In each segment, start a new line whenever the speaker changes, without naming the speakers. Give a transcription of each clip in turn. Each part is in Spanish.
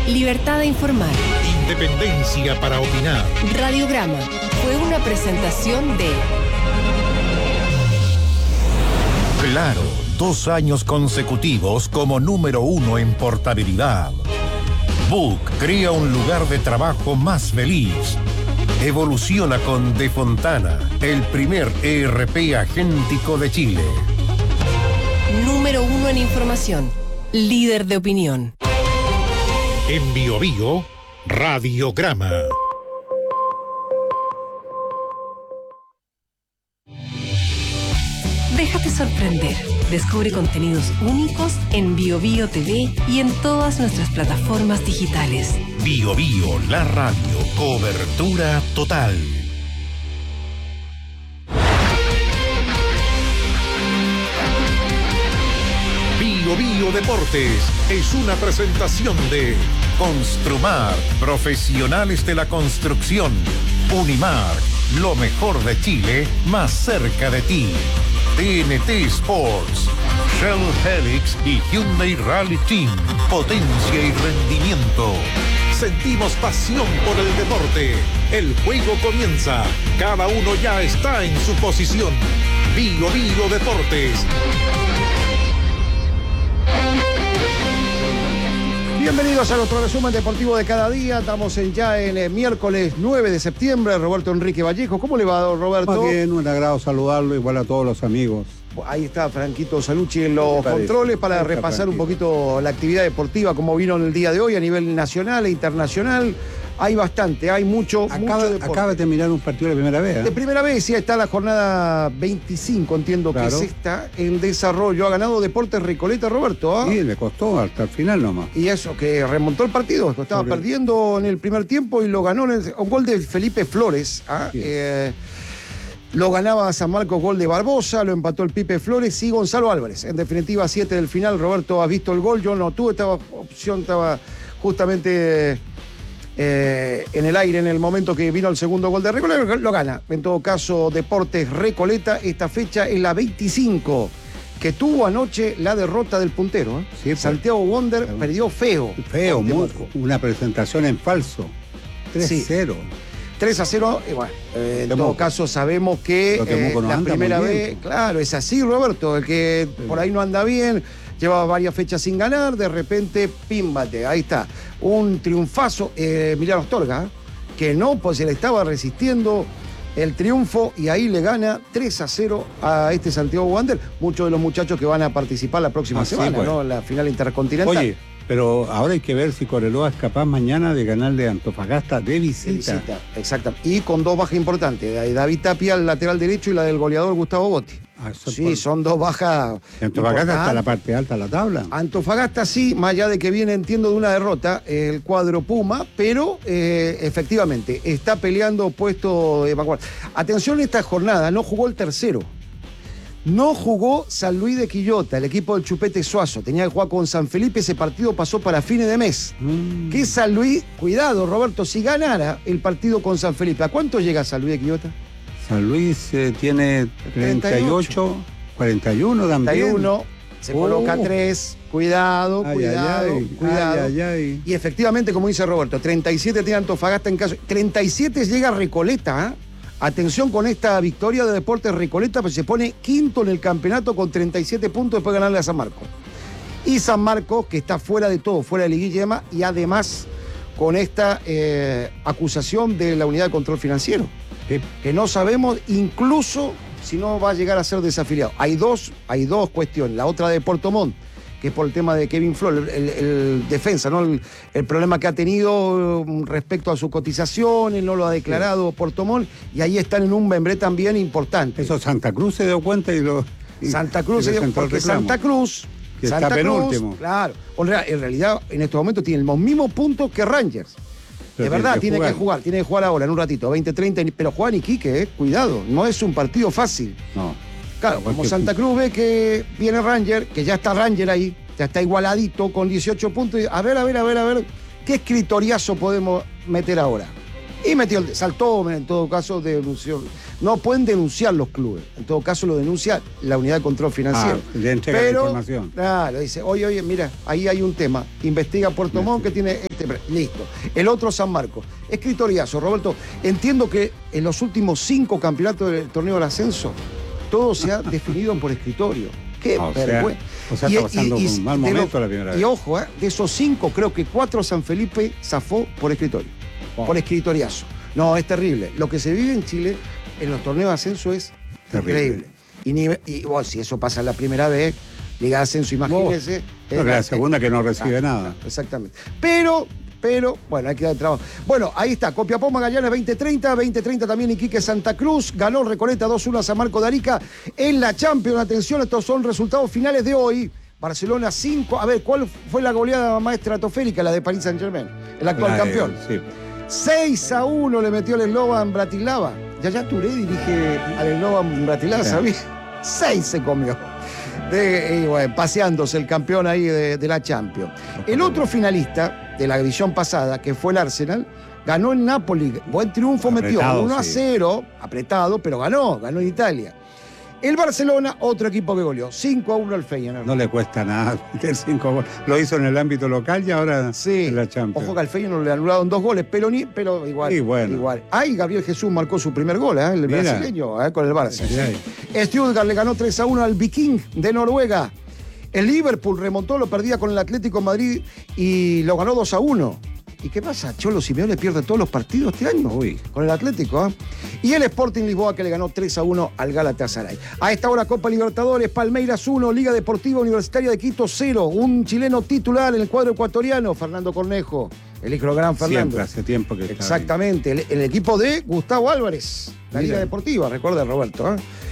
Libertad de informar.
Independencia para opinar.
Radiograma fue una presentación de...
Claro, 2 años consecutivos como número 1 en portabilidad. Book crea un lugar de trabajo más feliz. Evoluciona con De Fontana, el primer ERP agéntico de Chile.
Número 1 en información. Líder de opinión.
En Bio Bio, Radiograma.
Déjate sorprender. Descubre contenidos únicos en Bio Bio TV y en todas nuestras plataformas digitales.
Bio Bio, la radio. Cobertura total. Bio Bio Deportes es una presentación de Construmar, profesionales de la construcción. Unimar, lo mejor de Chile, más cerca de ti. TNT Sports, Shell Helix y Hyundai Rally Team. Potencia y rendimiento. Sentimos pasión por el deporte. El juego comienza. Cada uno ya está en su posición. Bio Bio Deportes.
Bienvenidos a nuestro resumen deportivo de cada día. Estamos ya en miércoles 9 de septiembre. Roberto Enrique Vallejo. ¿Cómo le va, don Roberto?
Más bien, un agrado saludarlo, igual a todos los amigos.
Ahí está Franquito Salucci en los controles para repasar un poquito la actividad deportiva, como vino en el día de hoy a nivel nacional e internacional. Hay bastante, hay mucho deporte.
Acaba de terminar un partido de primera vez.
De primera vez, sí, está la jornada 25, entiendo que es esta, en desarrollo. Ha ganado Deportes Recoleta, Roberto.
Sí, le costó hasta el final nomás.
Y eso, que remontó el partido, estaba perdiendo en el primer tiempo y lo ganó en un gol de Felipe Flores. Lo ganaba San Marcos, gol de Barbosa, lo empató el Pipe Flores y Gonzalo Álvarez. En definitiva, 7 del final. Roberto, ¿has visto el gol? Yo no tuve esta opción, estaba justamente en el aire en el momento que vino el segundo gol de Recoleta. Lo gana. En todo caso, Deportes Recoleta, esta fecha es la 25, que tuvo anoche la derrota del puntero. Sí, Santiago Wander perdió feo.
Feo, una presentación en falso. 3-0. Sí.
3-0, y bueno, en todo caso sabemos que la primera vez, claro, es así, Roberto, el que por ahí no anda bien, llevaba varias fechas sin ganar, de repente, pímbate, ahí está, un triunfazo, Emiliano Astorga, que no, pues se le estaba resistiendo el triunfo y ahí le gana 3-0 a este Santiago Wander, muchos de los muchachos que van a participar la próxima semana, pues, ¿no? En la final intercontinental.
Oye, pero ahora hay que ver si Cobreloa es capaz mañana de ganarle a Antofagasta de visita.
Exacto. Y con 2 bajas importantes. David Tapia, el lateral derecho, y la del goleador Gustavo Botti. Sí, son 2 bajas.
Antofagasta está en la parte alta de la tabla.
Antofagasta sí, más allá de que viene, entiendo, de una derrota, el cuadro Puma, pero efectivamente está peleando puesto de vanguardia. Atención, esta jornada no jugó el tercero. No jugó San Luis de Quillota, el equipo del Chupete Suazo. Tenía que jugar con San Felipe, ese partido pasó para fines de mes. Que San Luis, cuidado, Roberto, si ganara el partido con San Felipe, ¿a cuánto llega San Luis de Quillota?
San Luis tiene 38, 41 también.
41, se coloca 3, cuidado. Y efectivamente, como dice Roberto, 37 tiene Antofagasta en caso. 37 llega Recoleta, Atención con esta victoria de Deportes Recoleta, pues se pone quinto en el campeonato con 37 puntos después de ganarle a San Marcos. Y San Marcos, que está fuera de todo, fuera de liguilla y demás, y además con esta acusación de la Unidad de Control Financiero, que no sabemos incluso si no va a llegar a ser desafiliado. Hay dos cuestiones. La otra de Puerto Montt, que es por el tema de Kevin Flores, el defensa, ¿no? El problema que ha tenido respecto a su cotización, él no lo ha declarado Puerto Montt, y ahí están en un membré también importante.
Eso Santa Cruz se dio cuenta
Santa Cruz se dio cuenta, porque Santa Cruz...
Que está penúltimo.
Claro. En realidad, en este momento tiene los mismos puntos que Rangers. De verdad, tiene que jugar ahora, en un ratito, 20-30, pero Juan Iquique, cuidado, no es un partido fácil.
No.
Claro, como Santa Cruz ve que viene Ranger, que ya está Ranger ahí, ya está igualadito con 18 puntos, y a ver, ¿qué escritoriazo podemos meter ahora? Y saltó, en todo caso, No pueden denunciar los clubes. En todo caso lo denuncia la unidad de control financiero.
Le entrega la información.
Claro, dice, oye, mira, ahí hay un tema. Investiga Puerto Montt que tiene listo. El otro San Marcos. Escritoriazo, Roberto. Entiendo que en los últimos 5 campeonatos del torneo del ascenso, todo se ha definido por escritorio. Qué vergüenza.
O sea, está pasando un mal momento la primera vez.
Y ojo, de esos 5, creo que 4 San Felipe zafó por escritorio. Por escritoriazo. No, es terrible. Lo que se vive en Chile en los torneos de ascenso es terrible. Y bueno, si eso pasa la primera vez, Liga de Ascenso, imagínense.
La segunda que no recibe nada.
Exactamente. Pero, bueno, hay que dar trabajo. Bueno, ahí está, Copiapó Magallanes 2030 también Iquique Santa Cruz, ganó Recoleta 2-1 a San Marco de Arica en la Champions. Atención, estos son resultados finales de hoy. Barcelona 5, a ver, ¿cuál fue la goleada más estratosférica? La de Paris Saint-Germain, el actual campeón.
Sí.
6-1 le metió el Slovan Bratislava. Ya Touré dirige al Slovan Bratislava, ¿sabía? 6 se comió. Bueno, paseándose el campeón ahí de la Champions. El otro finalista de la división pasada, que fue el Arsenal, ganó en Napoli. Buen triunfo
Apretado,
metió 1-0, apretado, pero ganó en Italia. El Barcelona, otro equipo que goleó, 5-1 al Feyenoord.
No le cuesta nada meter 5 goles. Lo hizo en el ámbito local y ahora en la Champions.
Ojo que al Feyenoord le anularon 2 goles, pero igual.
Sí, bueno.
Igual. Ay, Gabriel Jesús marcó su primer gol, el brasileño, con el Barça. Stuttgart le ganó 3-1 al Viking de Noruega. El Liverpool remontó, lo perdía con el Atlético de Madrid y lo ganó 2-1. ¿Y qué pasa? Cholo Simeone pierde todos los partidos este año con el Atlético. Y el Sporting Lisboa que le ganó 3-1 al Galatasaray. A esta hora Copa Libertadores, Palmeiras 1, Liga Deportiva Universitaria de Quito 0. Un chileno titular en el cuadro ecuatoriano, Fernando Cornejo. El hijo gran Fernando.
Siempre hace tiempo que está.
Exactamente, el equipo de Gustavo Álvarez, la Liga Deportiva, recuerda Roberto.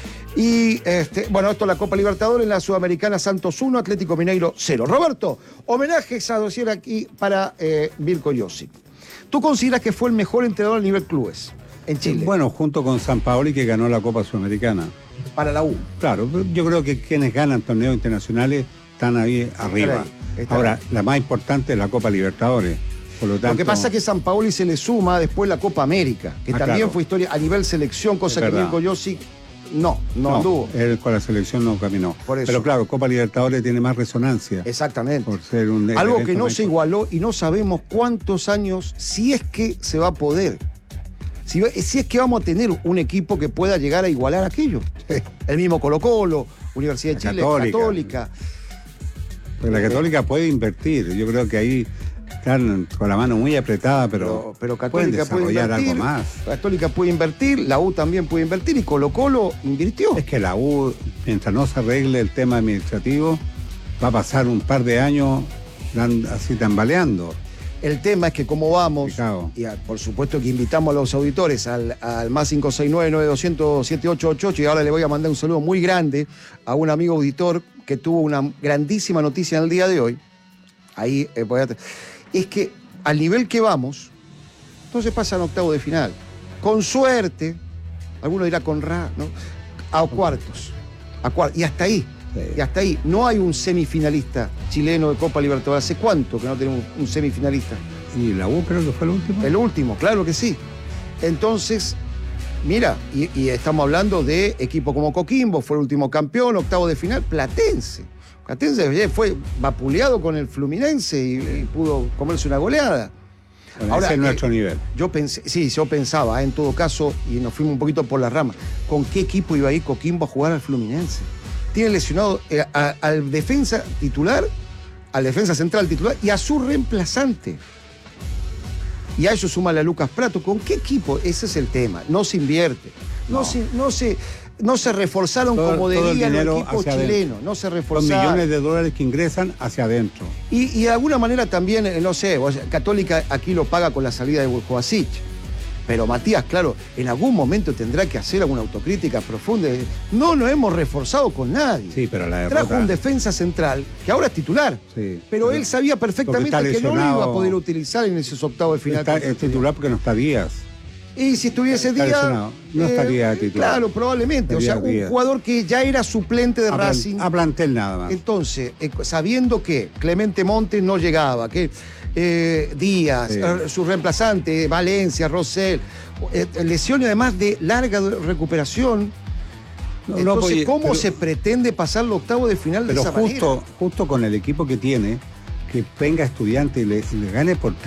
Y bueno, esto es la Copa Libertadores, en la Sudamericana Santos 1, Atlético Mineiro 0. Roberto, homenajes a dossier aquí para Mirko Josic. ¿Tú consideras que fue el mejor entrenador a nivel clubes en Chile?
Bueno, junto con Sampaoli, que ganó la Copa Sudamericana.
Para la U.
Claro, yo creo que quienes ganan torneos internacionales están ahí arriba. Ahora, la más importante es la Copa Libertadores. Por lo tanto,
que pasa es que Sampaoli se le suma después la Copa América, que también fue historia a nivel selección, cosa que Mirko Josic no anduvo.
Él con la selección no caminó. Pero claro, Copa Libertadores tiene más resonancia.
Exactamente.
Por ser un
algo que no se igualó y no sabemos cuántos años, si es que se va a poder. Si es que vamos a tener un equipo que pueda llegar a igualar aquello. El mismo Colo-Colo, Universidad de Chile, Católica.
Pues la Católica puede invertir. Yo creo que ahí están con la mano muy apretada, pero pueden desarrollar algo más.
Católica puede invertir, la U también puede invertir y Colo-Colo invirtió.
Es que la U, mientras no se arregle el tema administrativo, va a pasar un par de años así tambaleando.
El tema es que como vamos, y por supuesto que invitamos a los auditores al más 569-9200-7888, y ahora le voy a mandar un saludo muy grande a un amigo auditor que tuvo una grandísima noticia en el día de hoy. Ahí es que al nivel que vamos, entonces pasan a octavo de final. Con suerte, alguno dirá con ¿no? A cuartos. Y hasta ahí. Sí. Y hasta ahí. No hay un semifinalista chileno de Copa Libertadores. ¿Hace cuánto que no tenemos un semifinalista?
Y la U creo que fue el último.
El último, claro que sí. Entonces, mira, y estamos hablando de equipo como Coquimbo, fue el último campeón, octavo de final, Platense fue vapuleado con el Fluminense y pudo comerse una goleada.
Bueno, ahora, ese es nuestro nivel.
Yo pensaba, en todo caso, y nos fuimos un poquito por la rama, ¿con qué equipo iba a ir Coquimbo a jugar al Fluminense? Tiene lesionado al defensa titular, al defensa central titular y a su reemplazante. Y a eso súmale a Lucas Prato. ¿Con qué equipo? Ese es el tema. No se invierte. No se reforzaron como debían los equipos chilenos. No se reforzaron.
Con millones de dólares que ingresan hacia adentro.
Y de alguna manera también, no sé, Católica aquí lo paga con la salida de Burjoasic. Pero Matías, claro, en algún momento tendrá que hacer alguna autocrítica profunda. No nos hemos reforzado con nadie.
Sí, pero la
trajo un defensa central, que ahora es titular. Sí, pero él sabía perfectamente que no lo iba a poder utilizar en esos octavos de final.
Es titular porque no está Díaz.
Y si estuviese Díaz,
no estaría titular.
Claro, probablemente.
Estaría
un jugador que ya era suplente de Racing.
A plantel nada más.
Entonces, sabiendo que Clemente Montes no llegaba, que Díaz, su reemplazante, Valencia, Rosell, lesiones además de larga recuperación. Entonces, ¿cómo se pretende pasar el octavo de final de esa manera?
Justo con el equipo que tiene, que venga Estudiante y le gane por